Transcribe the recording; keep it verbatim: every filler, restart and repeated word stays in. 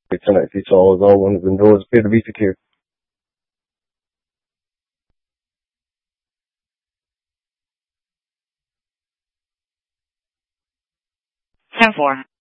Tonight, see to all, all windows and doors appear to be secure. ten four.